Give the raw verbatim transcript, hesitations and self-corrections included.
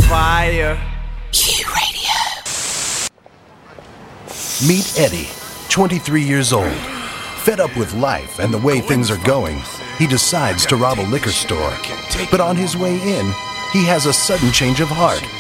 fire. Q Radio. Meet Eddie, twenty-three years old. Fed up with life and the way things are going, he decides to rob a liquor store. But on his way in, he has a sudden change of heart